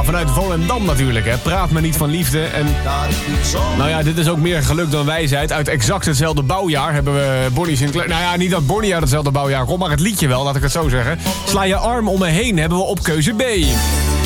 vanuit Volendam natuurlijk, hè. Praat me niet van liefde. En nou ja, dit is ook meer geluk dan wijsheid. Uit exact hetzelfde bouwjaar hebben we Bonnie Sinclair... Nou ja, niet dat Bonnie uit hetzelfde bouwjaar komt, maar het liedje wel, laat ik het zo zeggen. Sla je arm om me heen hebben we op keuze B.